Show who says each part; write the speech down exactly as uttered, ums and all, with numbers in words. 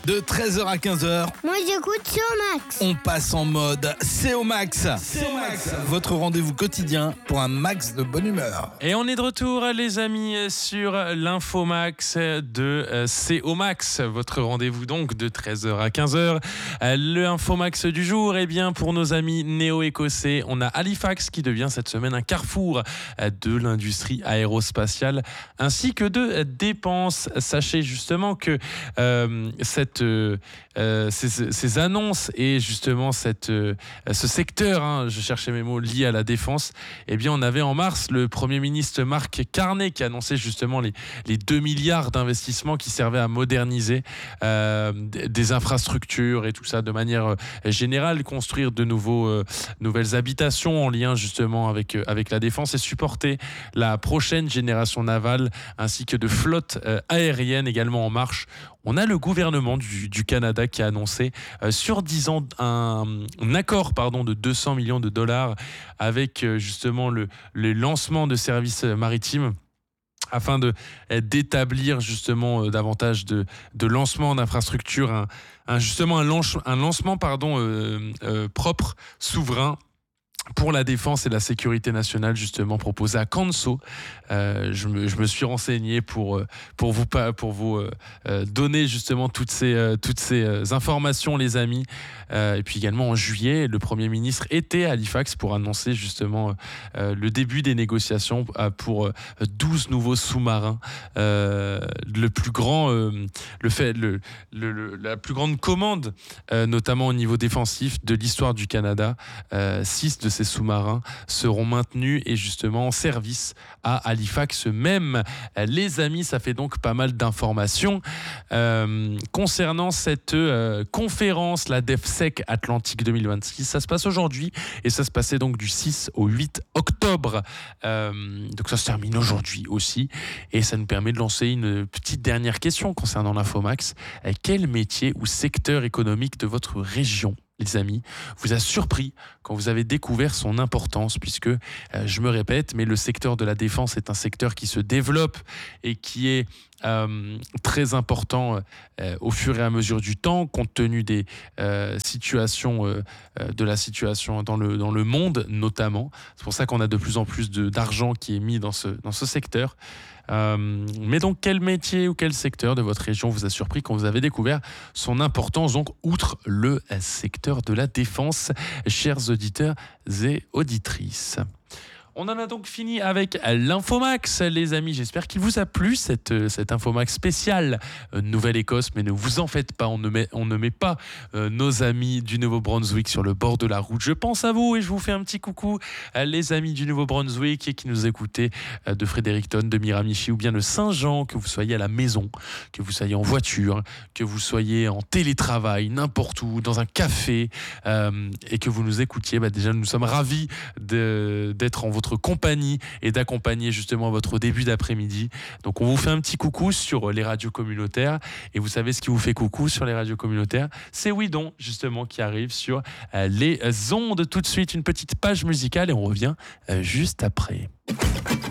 Speaker 1: De treize heures à quinze heures,
Speaker 2: Moi j'écoute C O Max.
Speaker 1: on passe en mode C O Max. C O Max, votre rendez-vous quotidien pour un max de bonne humeur.
Speaker 3: Et on est de retour, les amis, sur l'Infomax de C O Max, votre rendez-vous donc de treize heures à quinze heures. Le Infomax du jour, eh bien, pour nos amis néo-écossais, on a Halifax qui devient cette semaine un carrefour de l'industrie aérospatiale ainsi que de dépenses. Sachez justement que euh, cette, euh, ces, ces annonces et justement cette, euh, ce secteur, hein, je cherchais mes mots, lié à la défense, eh bien, on avait en mars le Premier ministre Mark Carney qui annonçait justement les, les deux milliards d'investissements qui servaient à moderniser euh, des infrastructures et tout ça de manière générale, construire de nouveaux, euh, nouvelles habitations en lien justement avec, euh, avec la défense et supporter la prochaine génération navale ainsi que de flottes euh, aériennes également en marche. On a le gouvernement du, du Canada qui a annoncé euh, sur dix ans un, un accord pardon, de deux cents millions de dollars avec euh, justement le, le lancement de services maritimes afin de, d'établir justement euh, davantage de, de lancement d'infrastructures, un, un, justement un, lance, un lancement pardon, euh, euh, propre, souverain, pour la défense et la sécurité nationale, justement proposé à Canso. Euh, je, me, je me suis renseigné pour, pour vous, pour vous euh, donner justement toutes ces, euh, toutes ces euh, informations, les amis. Euh, et puis également en juillet, le Premier ministre était à Halifax pour annoncer justement euh, le début des négociations pour douze nouveaux sous-marins. Euh, le plus grand, euh, le fait, le, le, le, la plus grande commande, euh, notamment au niveau défensif de l'histoire du Canada. Euh, six de ces sous-marins seront maintenus et justement en service à Halifax même. Les amis, ça fait donc pas mal d'informations euh, concernant cette euh, conférence, la DefSec Atlantique deux mille vingt-six. Ça se passe aujourd'hui et ça se passait donc du six au huit octobre. Euh, donc ça se termine aujourd'hui aussi et ça nous permet de lancer une petite dernière question concernant l'Infomax. Quel métier ou secteur économique de votre région, les amis, vous a surpris quand vous avez découvert son importance, puisque, euh, je me répète, mais le secteur de la défense est un secteur qui se développe et qui est euh, très important euh, au fur et à mesure du temps, compte tenu des euh, situations, euh, de la situation dans le, dans le monde notamment. C'est pour ça qu'on a de plus en plus de, d'argent qui est mis dans ce, dans ce secteur. Euh, mais donc, quel métier ou quel secteur de votre région vous a surpris quand vous avez découvert son importance, donc outre le secteur de la défense, chers auditeurs et auditrices? On en a donc fini avec l'Infomax, les amis. J'espère qu'il vous a plu, cette, cette Infomax spéciale euh, Nouvelle-Écosse. Mais ne vous en faites pas, on ne met, on ne met pas euh, nos amis du Nouveau-Brunswick sur le bord de la route. Je pense à vous et je vous fais un petit coucou, euh, les amis du Nouveau-Brunswick et qui nous écoutez euh, de Fredericton, de Miramichi ou bien de Saint-Jean, que vous soyez à la maison, que vous soyez en voiture, que vous soyez en télétravail, n'importe où, dans un café, euh, et que vous nous écoutiez. Bah déjà, nous sommes ravis de, d'être en votre compagnie et d'accompagner justement votre début d'après-midi. Donc on vous fait un petit coucou sur les radios communautaires et vous savez ce qui vous fait coucou sur les radios communautaires, c'est Widon justement qui arrive sur les ondes. Tout de suite une petite page musicale et on revient juste après.